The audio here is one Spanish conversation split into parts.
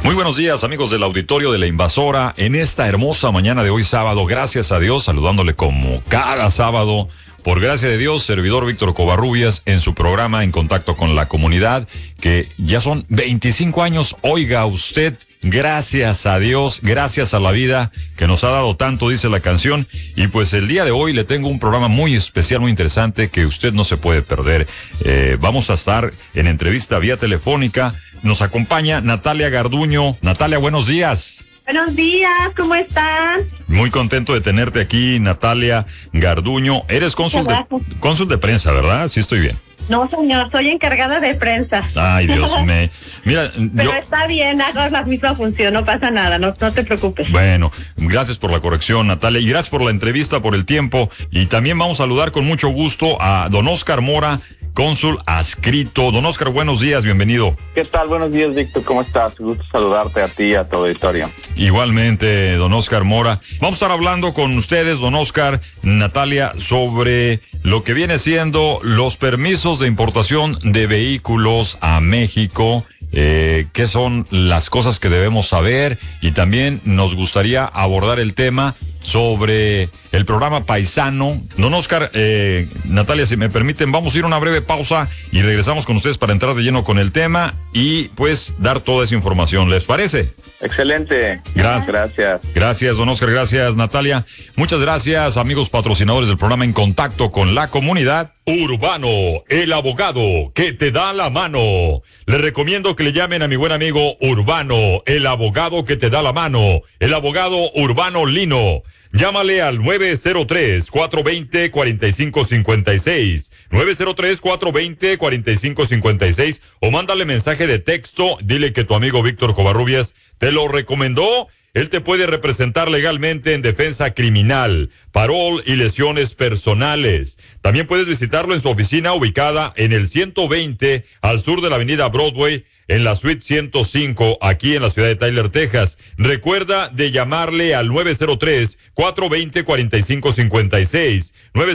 Muy buenos días, amigos del auditorio de La Invasora, en esta hermosa mañana de hoy sábado, gracias a Dios, saludándole como cada sábado, por gracia de Dios, servidor Víctor Covarrubias, en su programa En Contacto con la Comunidad, que ya son 25 años, oiga usted, gracias a Dios, gracias a la vida, que nos ha dado tanto, dice la canción, y pues el día de hoy le tengo un programa muy especial, muy interesante, que usted no se puede perder. Vamos a estar en entrevista vía telefónica. Nos acompaña Natalia Garduño. Natalia, buenos días. Buenos días, ¿cómo están? Muy contento de tenerte aquí, Natalia Garduño. Eres cónsul de prensa, ¿verdad? Sí, estoy bien. No, señor, soy encargada de prensa. Ay, Dios mío. Mira, pero está bien, hago la misma función, no pasa nada, no te preocupes. Bueno, gracias por la corrección, Natalia, y gracias por la entrevista, por el tiempo. Y también vamos a saludar con mucho gusto a don Oscar Mora, cónsul adscrito. Don Oscar, buenos días, bienvenido. ¿Qué tal? Buenos días, Víctor, ¿cómo estás? Gusto saludarte a ti y a tu auditorio. Igualmente, don Oscar Mora. Vamos a estar hablando con ustedes, don Oscar, Natalia, sobre lo que viene siendo los permisos de importación de vehículos a México. ¿Qué son las cosas que debemos saber? Y también nos gustaría abordar el tema sobre el programa Paisano. Don Oscar, Natalia, si me permiten, vamos a ir a una breve pausa y regresamos con ustedes para entrar de lleno con el tema y pues dar toda esa información. ¿Les parece? Excelente. Gracias. Gracias, don Oscar. Gracias, Natalia. Muchas gracias, amigos patrocinadores del programa En Contacto con la Comunidad. Urbano, el abogado que te da la mano. Les recomiendo que le llamen a mi buen amigo Urbano, el abogado que te da la mano. El abogado Urbano Lino. Llámale al 903-420-4556, 903-420-4556, o mándale mensaje de texto, dile que tu amigo Víctor Covarrubias te lo recomendó. Él te puede representar legalmente en defensa criminal, parol y lesiones personales. También puedes visitarlo en su oficina ubicada en el 120 al sur de la avenida Broadway, en la suite 105, aquí en la ciudad de Tyler, Texas. Recuerda de llamarle al 903-420-4556,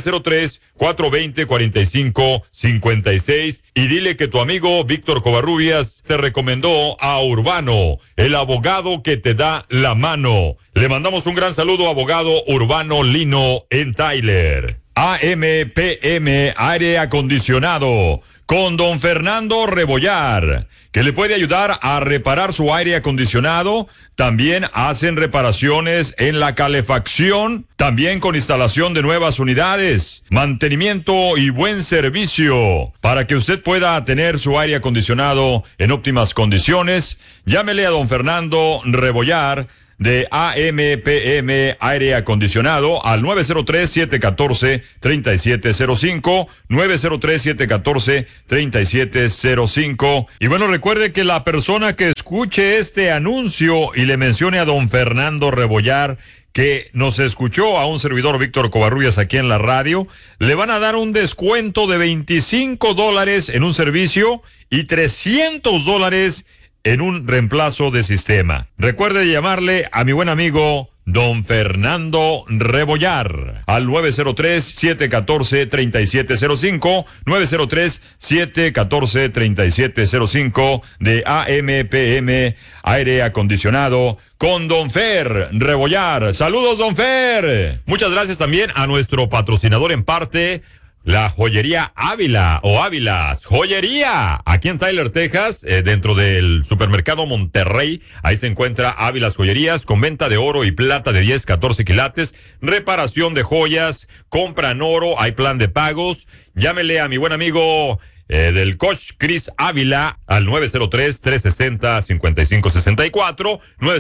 903-420-4556, y dile que tu amigo Víctor Covarrubias te recomendó a Urbano, el abogado que te da la mano. Le mandamos un gran saludo, abogado Urbano Lino en Tyler. AMPM Aire Acondicionado con don Fernando Rebollar, que le puede ayudar a reparar su aire acondicionado. También hacen reparaciones en la calefacción, también con instalación de nuevas unidades, mantenimiento y buen servicio. Para que usted pueda tener su aire acondicionado en óptimas condiciones, llámele a don Fernando Rebollar de AMPM Aire Acondicionado al 903-714-3705, 903-714-3705. Y bueno, recuerde que la persona que escuche este anuncio y le mencione a don Fernando Rebollar que nos escuchó a un servidor Víctor Covarrubias aquí en la radio, le van a dar un descuento de $25 en un servicio y $300 en un reemplazo de sistema. Recuerde llamarle a mi buen amigo don Fernando Rebollar al 903-714-3705, 903-714-3705 de AMPM Aire Acondicionado con don Fer Rebollar. Saludos, don Fer. Muchas gracias también a nuestro patrocinador en parte, la joyería Ávila o Ávilas Joyería, aquí en Tyler, Texas, dentro del supermercado Monterrey. Ahí se encuentra Ávilas Joyerías, con venta de oro y plata de 10, 14 quilates, reparación de joyas, compra en oro, hay plan de pagos. Llámele a mi buen amigo del coach Chris Ávila al 903-360-5564,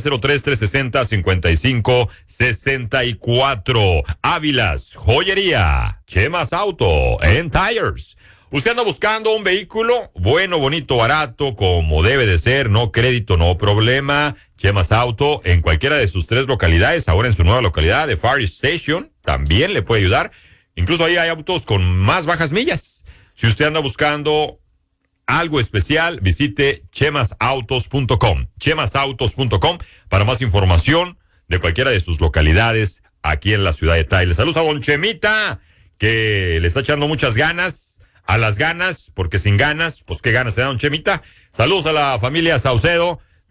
903-360-5564. Ávilas Joyería, Chemas Auto and Tires. ¿Usted anda buscando un vehículo bueno, bonito, barato, como debe de ser? No crédito, no problema. Chemas Auto en cualquiera de sus 3 localidades, ahora en su nueva localidad de Fire Station, también le puede ayudar. Incluso ahí hay autos con más bajas millas. Si usted anda buscando algo especial, visite chemasautos.com, chemasautos.com, para más información de cualquiera de sus localidades aquí en la ciudad de Tyler. Saludos a don Chemita, que le está echando muchas ganas a las ganas, porque sin ganas, pues qué ganas se da don Chemita. Saludos a la familia Saucedo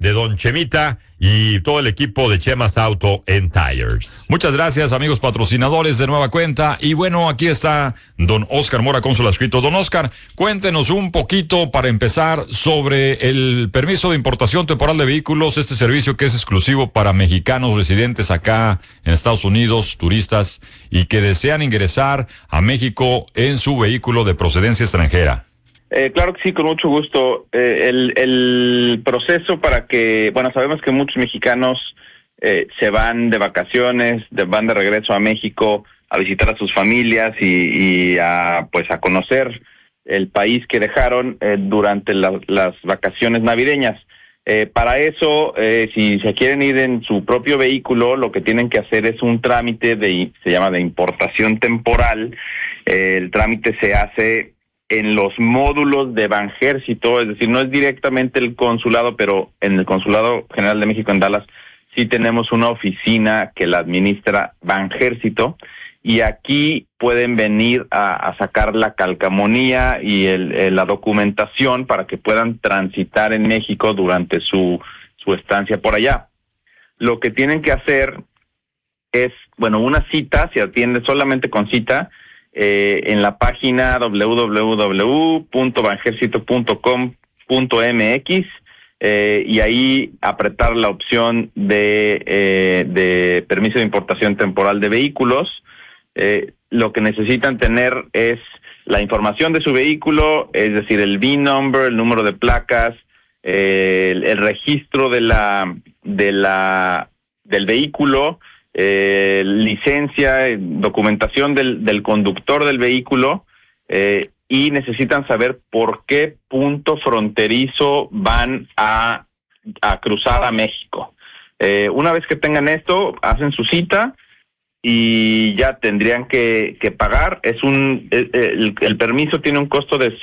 de don Chemita y todo el equipo de Chemas Auto and Tires. Muchas gracias, amigos patrocinadores de nueva cuenta. Y bueno, aquí está don Oscar Mora, cónsul adscrito. Don Oscar, cuéntenos un poquito para empezar sobre el permiso de importación temporal de vehículos, este servicio que es exclusivo para mexicanos residentes acá en Estados Unidos, turistas, y que desean ingresar a México en su vehículo de procedencia extranjera. Claro que sí, con mucho gusto. El proceso para que, bueno, sabemos que muchos mexicanos se van de vacaciones, van de regreso a México a visitar a sus familias y a conocer el país que dejaron durante las vacaciones navideñas. Para eso, si se quieren ir en su propio vehículo, lo que tienen que hacer es un trámite se llama de importación temporal. El trámite se hace en los módulos de Banjército, es decir, no es directamente el consulado, pero en el Consulado General de México en Dallas sí tenemos una oficina que la administra Banjército, y aquí pueden venir a sacar la calcamonía y la documentación para que puedan transitar en México durante su estancia por allá. Lo que tienen que hacer es, una cita, se atiende solamente con cita, en la página www.banjercito.com.mx, y ahí apretar la opción de permiso de importación temporal de vehículos. Lo que necesitan tener es la información de su vehículo, es decir, el VIN number, el número de placas, el registro del vehículo, licencia, documentación del conductor del vehículo, y necesitan saber por qué punto fronterizo van a cruzar a México. Una vez que tengan esto, hacen su cita y ya tendrían que pagar. El permiso tiene un costo de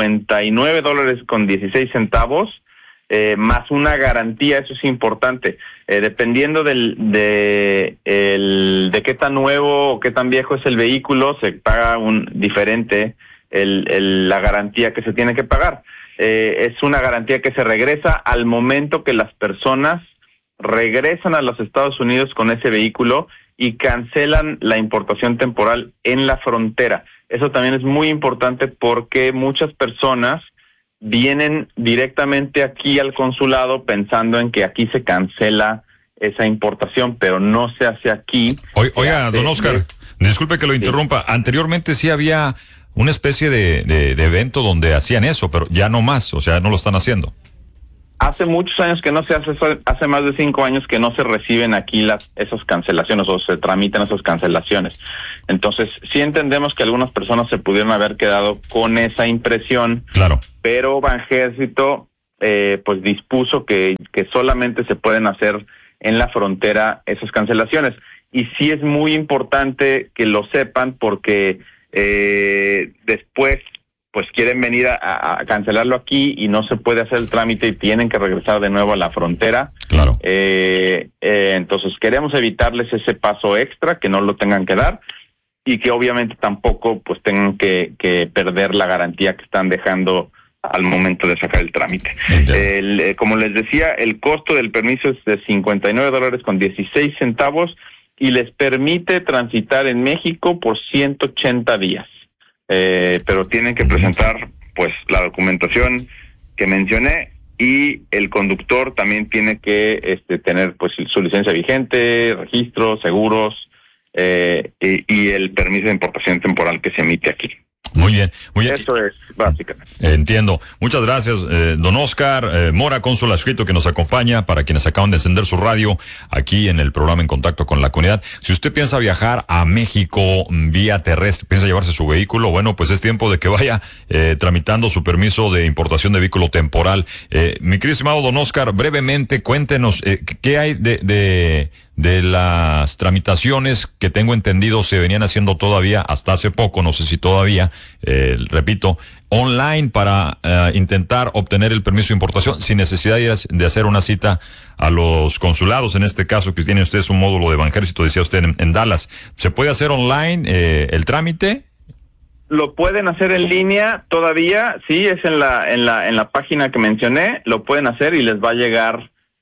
$59.16, más una garantía. Eso es importante. Dependiendo de qué tan nuevo o qué tan viejo es el vehículo, se paga diferente la garantía que se tiene que pagar. Es una garantía que se regresa al momento que las personas regresan a los Estados Unidos con ese vehículo y cancelan la importación temporal en la frontera. Eso también es muy importante porque muchas personas vienen directamente aquí al consulado pensando en que aquí se cancela esa importación, pero no se hace aquí. Oiga, don Oscar, disculpe que lo interrumpa. Anteriormente sí había una especie de evento donde hacían eso, pero ya no más, o sea, no lo están haciendo. Hace muchos años que no se hace eso, hace más de 5 años que no se reciben aquí esas cancelaciones o se tramitan esas cancelaciones. Entonces, sí entendemos que algunas personas se pudieron haber quedado con esa impresión, claro, pero Banjército dispuso que solamente se pueden hacer en la frontera esas cancelaciones. Y sí es muy importante que lo sepan porque después quieren venir a cancelarlo aquí y no se puede hacer el trámite y tienen que regresar de nuevo a la frontera. Claro. Entonces queremos evitarles ese paso extra, que no lo tengan que dar y que obviamente tampoco tengan que perder la garantía que están dejando al momento de sacar el trámite. Como les decía, el costo del permiso es de $59.16 y les permite transitar en México por 180 días. Pero tienen que presentar la documentación que mencioné y el conductor también tiene que tener su licencia vigente, registros, seguros, y el permiso de importación temporal que se emite aquí. Muy bien, muy bien. Eso es básicamente. Entiendo. Muchas gracias, don Oscar Mora, cónsul adscrito, que nos acompaña, para quienes acaban de encender su radio aquí en el programa En Contacto con la Comunidad. Si usted piensa viajar a México vía terrestre, piensa llevarse su vehículo, bueno, pues es tiempo de que vaya tramitando su permiso de importación de vehículo temporal. Mi querido estimado don Oscar, brevemente cuéntenos qué hay de las tramitaciones que tengo entendido se venían haciendo todavía hasta hace poco, no sé si todavía, repito, online para intentar obtener el permiso de importación sin necesidad de hacer una cita a los consulados, en este caso que tienen ustedes un módulo de Banjército, decía usted, en Dallas. ¿Se puede hacer online el trámite? Lo pueden hacer en línea todavía, sí, es en la página que mencioné, lo pueden hacer y les va a llegar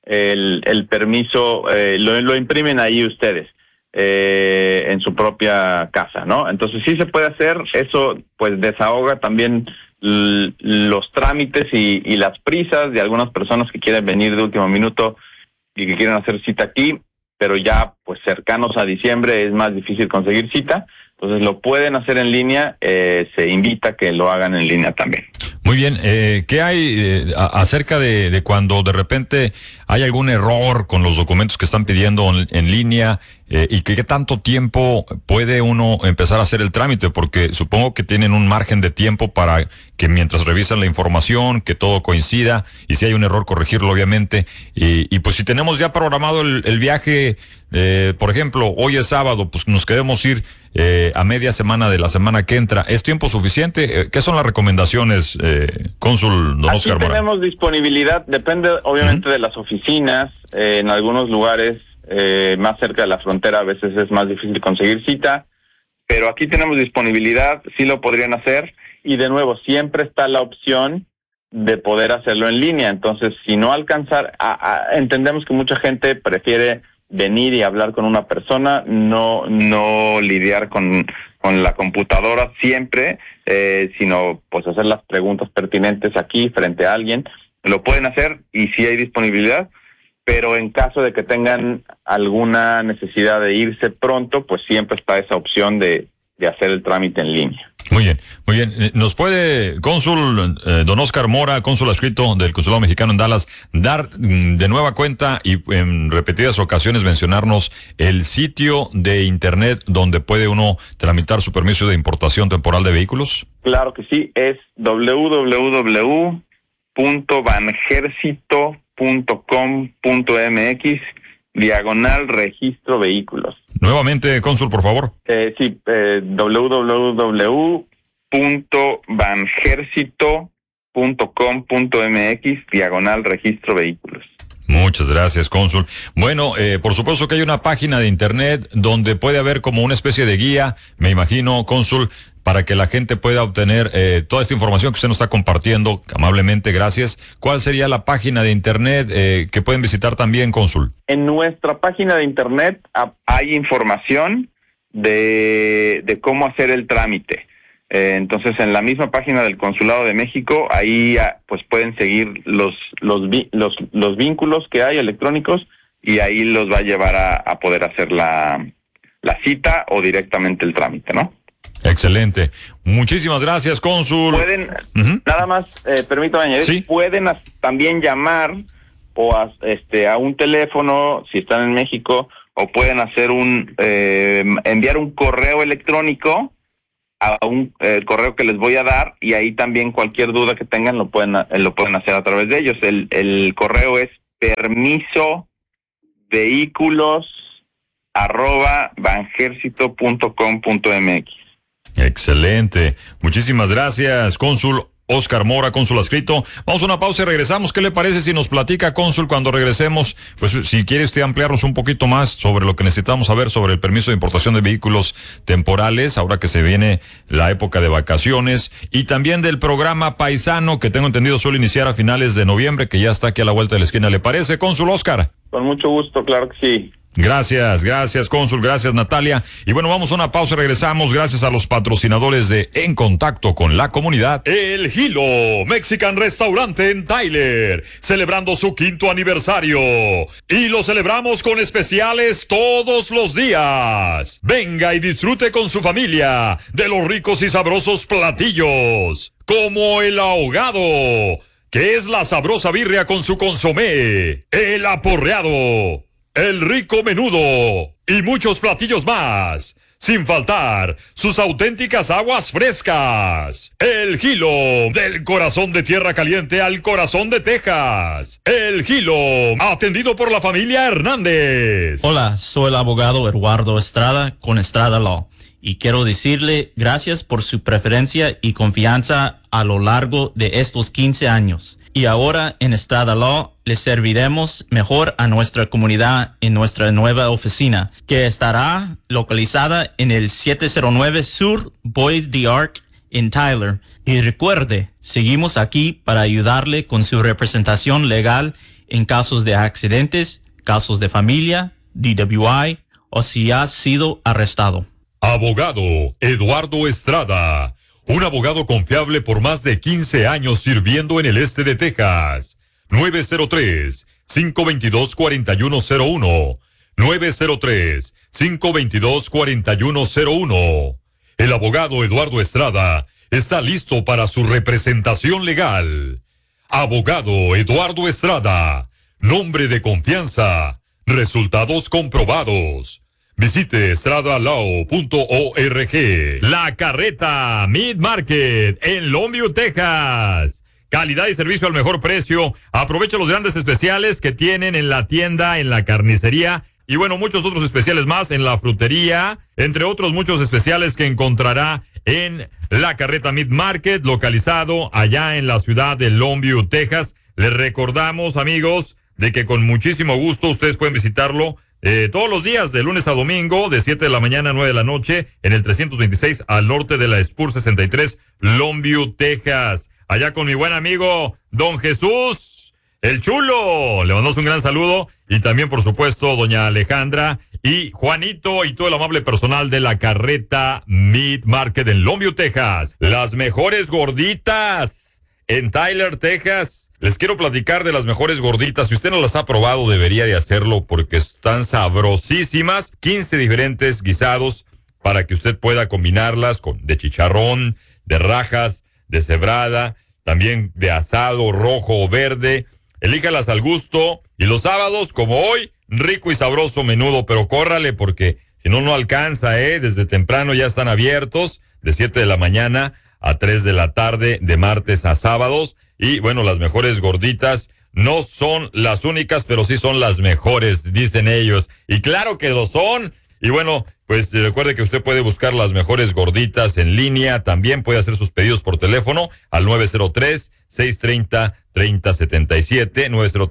el permiso, lo imprimen ahí ustedes en su propia casa, ¿no? Entonces sí se puede hacer, eso pues desahoga también los trámites y las prisas de algunas personas que quieren venir de último minuto y que quieren hacer cita aquí, pero ya pues cercanos a diciembre es más difícil conseguir cita. Entonces lo pueden hacer en línea, se invita a que lo hagan en línea también. Muy bien, ¿qué hay acerca de cuando de repente hay algún error con los documentos que están pidiendo en línea y qué tanto tiempo puede uno empezar a hacer el trámite? Porque supongo que tienen un margen de tiempo para que mientras revisan la información, que todo coincida y si hay un error corregirlo obviamente. Y pues si tenemos ya programado el viaje, por ejemplo, hoy es sábado, pues nos queremos ir a media semana de la semana que entra. ¿Es tiempo suficiente? ¿Qué son las recomendaciones, cónsul don Oscar Mora? Aquí tenemos disponibilidad, depende obviamente de las oficinas. En algunos lugares más cerca de la frontera a veces es más difícil conseguir cita, pero aquí tenemos disponibilidad, sí lo podrían hacer, y de nuevo, siempre está la opción de poder hacerlo en línea. Entonces, si no alcanzar, entendemos que mucha gente prefiere venir y hablar con una persona, no lidiar con la computadora siempre, sino pues hacer las preguntas pertinentes aquí frente a alguien. Lo pueden hacer y sí hay disponibilidad, pero en caso de que tengan alguna necesidad de irse pronto, pues siempre está esa opción de hacer el trámite en línea. Muy bien, muy bien. ¿Nos puede, cónsul don Oscar Mora, cónsul adscrito del Consulado Mexicano en Dallas, dar de nueva cuenta y en repetidas ocasiones mencionarnos el sitio de internet donde puede uno tramitar su permiso de importación temporal de vehículos? Claro que sí, es www.banjercito.com.mx/registro vehículos. Nuevamente, cónsul, por favor. Sí, www.banjercito.com.mx/registro vehículos. Muchas gracias, cónsul. Bueno, por supuesto que hay una página de internet donde puede haber como una especie de guía, me imagino, cónsul, para que la gente pueda obtener toda esta información que usted nos está compartiendo, amablemente, gracias. ¿Cuál sería la página de internet que pueden visitar también, cónsul? En nuestra página de internet hay información de cómo hacer el trámite. Entonces, en la misma página del Consulado de México, ahí pues pueden seguir los vínculos que hay electrónicos y ahí los va a llevar a poder hacer la cita o directamente el trámite, ¿no? Excelente. Muchísimas gracias, cónsul. Pueden, nada más, permítame añadir, ¿sí? Pueden también llamar o a un teléfono, si están en México, o pueden hacer enviar un correo electrónico a un correo que les voy a dar, y ahí también cualquier duda que tengan lo pueden hacer a través de ellos. El correo es permisovehiculos@banjercito.com.mx. Excelente. Muchísimas gracias, cónsul Oscar Mora, cónsul adscrito. Vamos a una pausa y regresamos. ¿Qué le parece si nos platica, cónsul, cuando regresemos? Pues si quiere usted ampliarnos un poquito más sobre lo que necesitamos saber sobre el permiso de importación de vehículos temporales, ahora que se viene la época de vacaciones, y también del programa Paisano, que tengo entendido suele iniciar a finales de noviembre, que ya está aquí a la vuelta de la esquina. ¿Le parece, cónsul Oscar? Con mucho gusto, claro que sí. Gracias, cónsul, gracias, Natalia. Y bueno, vamos a una pausa y regresamos gracias a los patrocinadores de En Contacto con la Comunidad. El Hilo Mexican Restaurante en Tyler, celebrando su 5º aniversario. Y lo celebramos con especiales todos los días. Venga y disfrute con su familia de los ricos y sabrosos platillos, como el ahogado, que es la sabrosa birria con su consomé, el aporreado, el rico menudo y muchos platillos más. Sin faltar sus auténticas aguas frescas. El Hilo, del corazón de Tierra Caliente al corazón de Texas. El Hilo, atendido por la familia Hernández. Hola, soy el abogado Eduardo Estrada con Estrada Law. Y quiero decirle gracias por su preferencia y confianza a lo largo de estos 15 años. Y ahora en Estrada Law le serviremos mejor a nuestra comunidad en nuestra nueva oficina, que estará localizada en el 709 Sur Bois d'Arc en Tyler. Y recuerde, seguimos aquí para ayudarle con su representación legal en casos de accidentes, casos de familia, DWI o si has sido arrestado. Abogado Eduardo Estrada, un abogado confiable por más de 15 años sirviendo en el este de Texas. 903-522-4101. 903-522-4101. El abogado Eduardo Estrada está listo para su representación legal. Abogado Eduardo Estrada, nombre de confianza, resultados comprobados. Visite estradalaw.org. La Carreta Meat Market en Longview, Texas. Calidad y servicio al mejor precio. Aprovecha los grandes especiales que tienen en la tienda, en la carnicería y bueno, muchos otros especiales más en la frutería, entre otros muchos especiales que encontrará en La Carreta Meat Market, localizado allá en la ciudad de Longview, Texas. Les recordamos, amigos, de que con muchísimo gusto ustedes pueden visitarlo todos los días, de lunes a domingo, de 7 de la mañana a 9 de la noche, en el 326 al norte de la Spur 63, Longview, Texas. Allá con mi buen amigo, Don Jesús, el Chulo. Le mandamos un gran saludo. Y también, por supuesto, doña Alejandra y Juanito y todo el amable personal de La Carreta Meat Market en Longview, Texas. Las mejores gorditas en Tyler, Texas. Les quiero platicar de las mejores gorditas. Si usted no las ha probado, debería de hacerlo porque están sabrosísimas. 15 diferentes guisados para que usted pueda combinarlas con de chicharrón, de rajas, de cebrada, también de asado rojo o verde. Elíjalas al gusto. Y los sábados, como hoy, rico y sabroso menudo, pero córrale porque si no, no alcanza, Desde temprano ya están abiertos, de 7 de la mañana a 3 de la tarde, de martes a sábados. Y bueno, las mejores gorditas no son las únicas, pero sí son las mejores, dicen ellos. Y claro que lo son. Y bueno, pues recuerde que usted puede buscar las mejores gorditas en línea. También puede hacer sus pedidos por teléfono al 903-630-3077.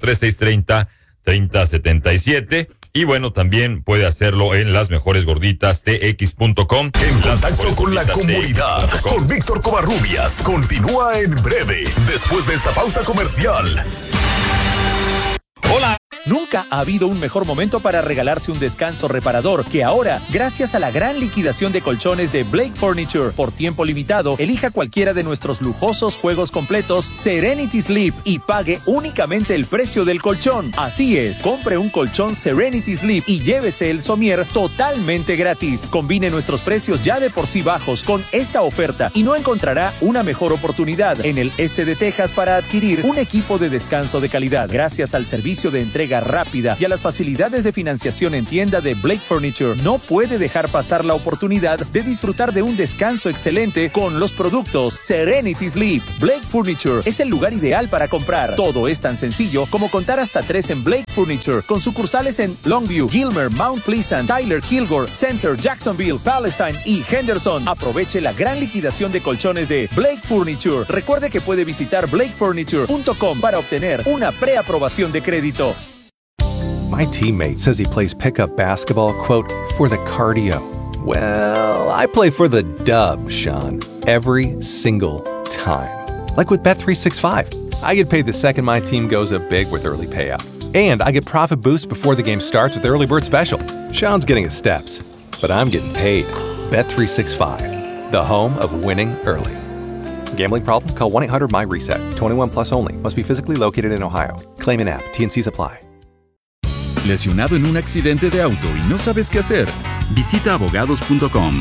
903-630-3077. Y bueno, también puede hacerlo en las mejores gorditas tx.com. En contacto con la comunidad, con Víctor Covarrubias. Continúa en breve, después de esta pausa comercial. Hola. Nunca ha habido un mejor momento para regalarse un descanso reparador que ahora, gracias a la gran liquidación de colchones de Blake Furniture. Por tiempo limitado, elija cualquiera de nuestros lujosos juegos completos Serenity Sleep y pague únicamente el precio del colchón. Así es, compre un colchón Serenity Sleep y llévese el somier totalmente gratis. Combine nuestros precios ya de por sí bajos con esta oferta y no encontrará una mejor oportunidad en el este de Texas para adquirir un equipo de descanso de calidad. Gracias al servicio de entrega rápida y a las facilidades de financiación en tienda de Blake Furniture, no puede dejar pasar la oportunidad de disfrutar de un descanso excelente con los productos Serenity Sleep. Blake Furniture es el lugar ideal para comprar. Todo es tan sencillo como contar hasta 3 en Blake Furniture, con sucursales en Longview, Gilmer, Mount Pleasant, Tyler, Kilgore, Center, Jacksonville, Palestine y Henderson. Aproveche la gran liquidación de colchones de Blake Furniture. Recuerde que puede visitar blakefurniture.com para obtener una preaprobación de crédito. My teammate says he plays pickup basketball, quote, for the cardio. Well, I play for the dub, Sean, every single time. Like with Bet365. I get paid the second my team goes up big with early payout. And I get profit boost before the game starts with Early Bird Special. Sean's getting his steps, but I'm getting paid. Bet365, the home of winning early. Gambling problem? Call 1-800-MY-RESET. 21 plus only. Must be physically located in Ohio. Claim in app. T&Cs apply. ¿Lesionado en un accidente de auto y no sabes qué hacer? Visita abogados.com.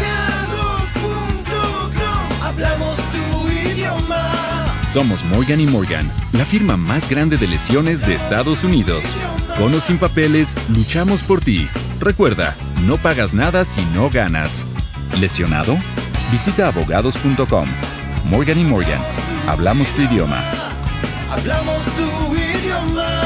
Hablamos tu idioma. Somos Morgan & Morgan, la firma más grande de lesiones de Estados Unidos. Con o sin papeles, luchamos por ti. Recuerda, no pagas nada si no ganas. ¿Lesionado? Visita abogados.com. Morgan & Morgan, hablamos tu idioma. Hablamos tu idioma.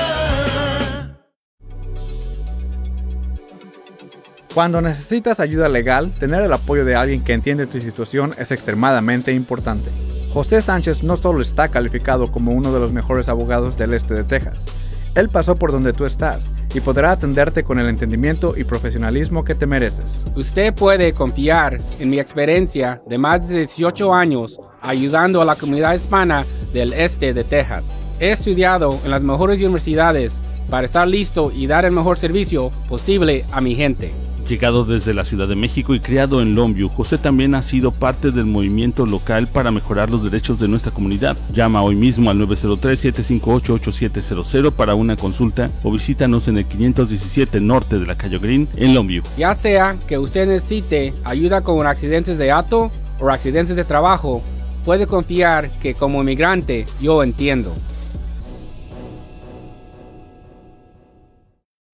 Cuando necesitas ayuda legal, tener el apoyo de alguien que entiende tu situación es extremadamente importante. José Sánchez no solo está calificado como uno de los mejores abogados del este de Texas, él pasó por donde tú estás y podrá atenderte con el entendimiento y profesionalismo que te mereces. Usted puede confiar en mi experiencia de más de 18 años ayudando a la comunidad hispana del este de Texas. He estudiado en las mejores universidades para estar listo y dar el mejor servicio posible a mi gente. Llegado desde la Ciudad de México y criado en Longview, José también ha sido parte del movimiento local para mejorar los derechos de nuestra comunidad. Llama hoy mismo al 903-758-8700 para una consulta o visítanos en el 517 norte de la calle Green en Longview. Ya sea que usted necesite ayuda con accidentes de auto o accidentes de trabajo, puede confiar que como inmigrante yo entiendo.